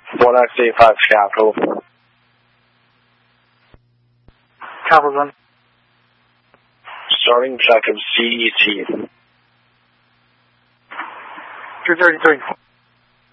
1XA5 capital. Capital. Starting check of CET. 233.